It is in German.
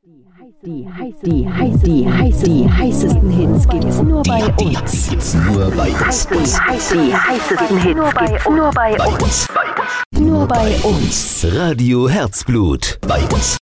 Die heißesten Hits gibt's nur bei uns. Die heißesten Hits nur bei uns. Nur bei uns. Radio Herzblut. Bei uns.